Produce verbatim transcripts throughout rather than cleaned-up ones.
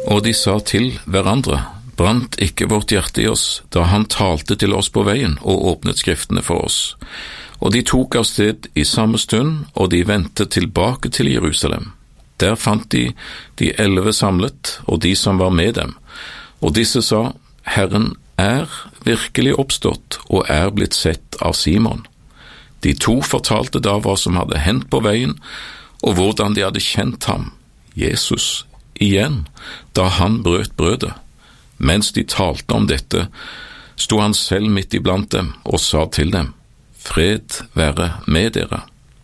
Og de sa til hverandre, brant ikke vårt hjerte i oss, da han talte til oss på veien og åpnet skriftene for oss. Og de tok av sted i samme stund, og de vendte tilbake til Jerusalem. Der fant de de elleve samlet, og de som var med dem. Og disse sa, Herren er virkelig oppstått, og er blitt sett av Simon. De to fortalte da hva som hadde hendt på veien, og hvordan de hadde kjent ham, Jesus, igjen, da han brøt brødet. Mens de talte om dette, sto han selv midt iblant dem og sa til dem, fred være med dere.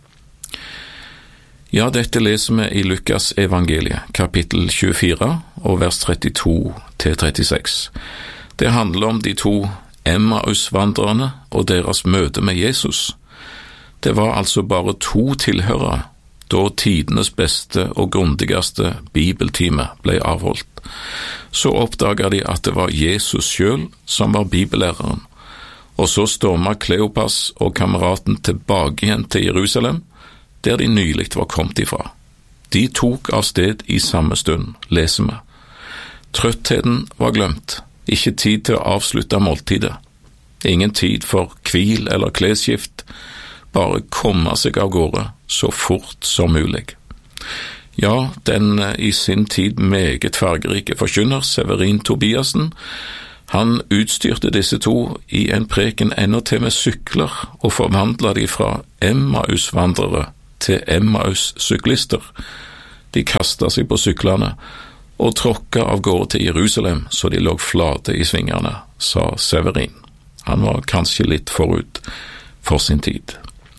Ja, dette leser vi i Lukas evangeliet, kapittel tjuefire, og vers trettito til trettiseks. Det handler om de to Emmaus-vandrerne og deres møte med Jesus. Det var altså bare to tilhørere, da tidenes beste og grundigste bibeltime ble avholdt. Så oppdaget de at det var Jesus selv som var bibellæreren, og så stormet Kleopas og kameraten tilbake igjen til Jerusalem, der de nylig var kommet ifra. De tok av sted i samme stund, leser vi. Trøttheten var glemt, ikke tid til å avslutte måltidet, ingen tid for hvil eller klesskift, bare komme seg av gårde så fort som mulig. Ja, den i sin tid meget fargerike forkynner, Severin Tobiasen, han utstyrte disse to i en preken enda til med sykler og forvandlet de fra Emmaus-vandrere til Emmaus-syklister. De kastet seg på syklene og tråkket av gårde til Jerusalem så de lå flate i svingene, sa Severin. Han var kanskje litt forut for sin tid.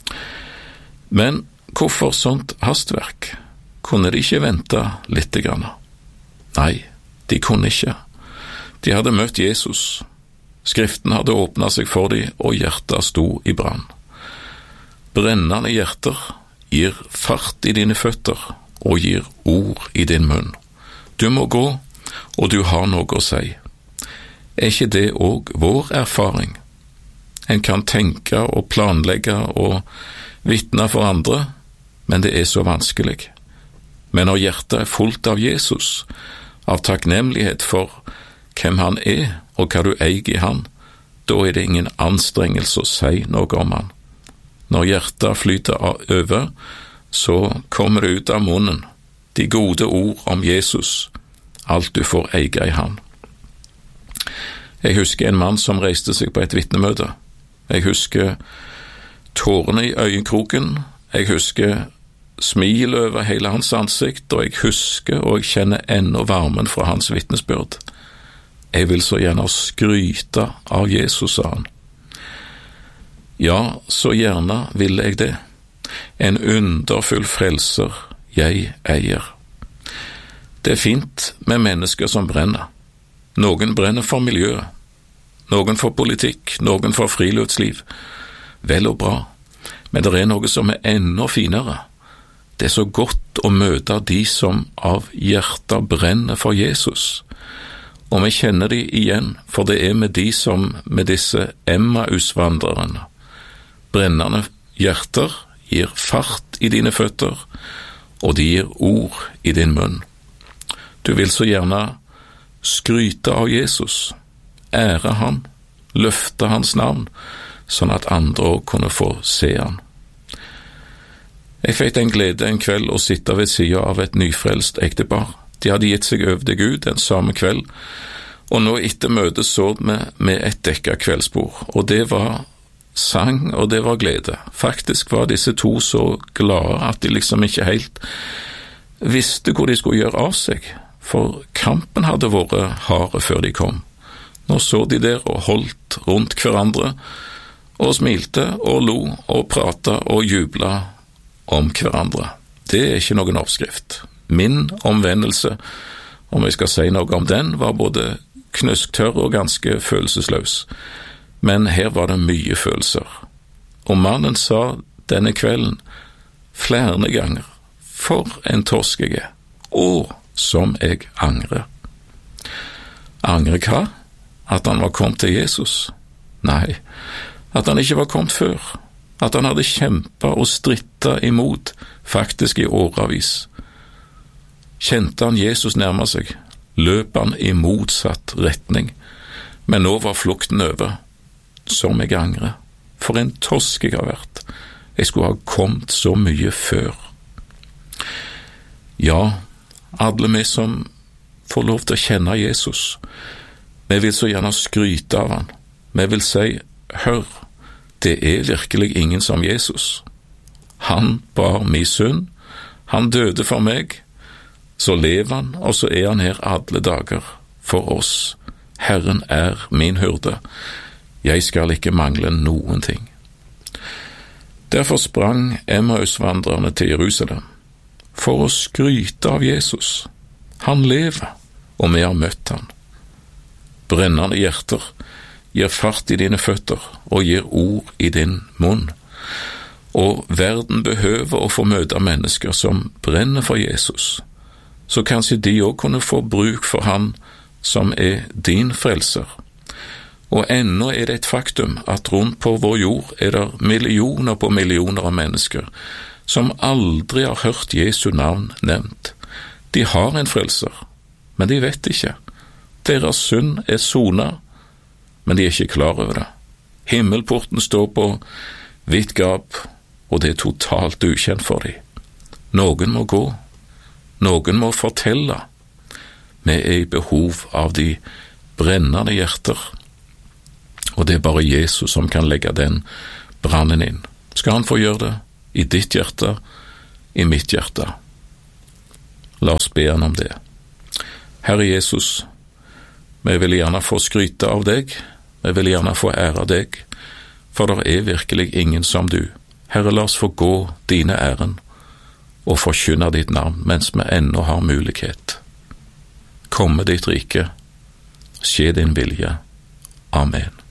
Men hvorfor sånt hastverk? Kunne de ikke vente litt grann? Nei, de kunne ikke. De hadde møtt Jesus. Skriften hadde åpnet seg for dem, og hjertet sto i brann. Brennende hjerter gir fart i dine føtter, og gir ord i din munn. Du må gå, og du har noe å si. Er ikke det også vår erfaring? En kan tenke og planlegge og vitne for andre, men det er så vanskelig. Men når hjertet er fullt av Jesus, av takknemlighet for hvem han er og hva du eier i han, da er det ingen anstrengelse å si noe om han. Når hjertet flyter over, så kommer det ut av munnen, de gode ord om Jesus, alt du får eie i han. Jeg husker en mann som reiste seg på et vitnemøte. Jeg husker tårene i øyenkroken, jeg husker smil over hele hans ansikt, og jeg husker og jeg kjenner ennå varmen fra hans vitnesbyrd. Jeg vil så gjerne skryte av Jesus, sa han. Ja, så gjerne vil jeg det. En underfull frelser jeg eier. Det er fint med mennesker som brenner. Noen brenner for miljøet, noen for politikk, noen for friluftsliv. Vel og bra, men det er noe som er enda finere. Det er så godt å møte de som av hjertet brenner for Jesus. Og vi kjenner de igjen, for det er med de som med disse Emmaus-vandrerne. Brennende hjerter gir fart i dine føtter, og de gir ord i din munn. Du vil så gjerne skryte av Jesus, ære han, løfte hans navn, sånn at andre også kunne få se han. Jeg fikk en glede en kveld å sitte ved siden av et nyfrelst ektepar. De hadde gitt seg over til Gud den samme kveld, og nå etter møtet så vi med et dekket kveldsbord, og det var sang og det var glede. Faktisk var disse to så glade at de liksom ikke helt visste hvor de skulle gjøre av seg, for kampen hadde vært harde før de kom. Nå så de der og holdt rundt hverandre, og smilte og lo og prata og jubla om hverandre. Det er ikke noen oppskrift. Min omvendelse, om jeg skal si noe om den, var både knusktørr og ganske følelsesløs. Men her var det mye følelser. Og mannen sa denne kvelden flere ganger, for en torsk jeg er, og som jeg angrer. Angrer hva? At han var kommet til Jesus? Nei, at han ikke var kommet før. At han hadde kjempet og strittet imot, faktisk i åravis. Kjente han Jesus nærme seg, løp han i motsatt retning, men nå var flukten over, som jeg angrer. For en tosk jeg har vært. Jeg skulle ha kommet så mye før. Ja, alle vi som får lov til å kjenne Jesus, vi vil så gjerne skryte av han. Vi vil si, hør, det er virkelig ingen som Jesus. Han bar min synd, han døde for meg, så lever han, og så er han her alle dager for oss. Herren er min hyrde. Jeg skal ikke mangle noen ting. Derfor sprang Emmausvandrerne til Jerusalem, for å skryte av Jesus. Han lever, og vi har møtt han. Brennende hjerter gir fart i dine føtter, og gir ord i din munn. Og verden behøver å få møte mennesker som brenner for Jesus, så kanskje de også kunne få bruk for han som er din frelser. Og ennå er det et faktum at rundt på vår jord er det millioner på millioner av mennesker som aldri har hørt Jesu navn nevnt. De har en frelser, men de vet ikke. Deres synd er sonet, men de er ikke klar over det. Himmelporten står på vidt gap, og det er totalt ukjent for dem. Noen må gå, noen må fortelle. Vi er i behov av de brennende hjerter, og det er bare Jesus som kan legge den brannen inn. Skal han få gjøre det i ditt hjerte, i mitt hjerte? La oss be han om det. Herre Jesus, vi vil gjerne få skryte av deg, vi vil gjerne få ære deg, for det er virkelig ingen som du. Herre, la oss få gå dine æren, og forkynne ditt navn, mens vi ennå har mulighet. Komme ditt rike, skje din vilje. Amen.